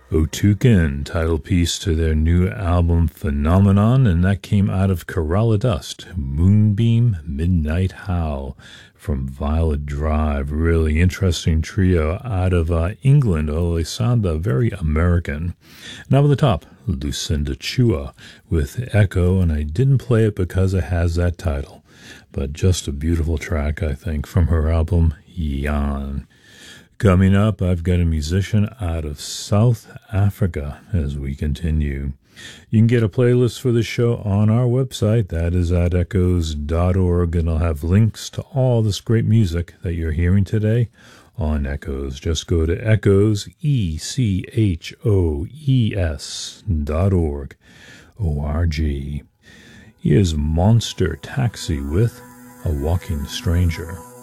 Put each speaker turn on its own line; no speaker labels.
Otuken, title piece to their new album Phenomenon, and that came out of Kerala Dust, Moonbeam Midnight Howl from Violet Drive. Really interesting trio out of England, although they sound very American. Now at the top, Lucinda Chua with Echo, and I didn't play it because it has that title, but just a beautiful track, I think, from her album Yan. Coming up, I've got a musician out of South Africa as we continue. You can get a playlist for the show on our website. That is at echoes.org, and I'll have links to all this great music that you're hearing today on Echoes. Just go to echoes, ECHOES.org, O-R-G. Here's Monster Taxi with A Walking Stranger.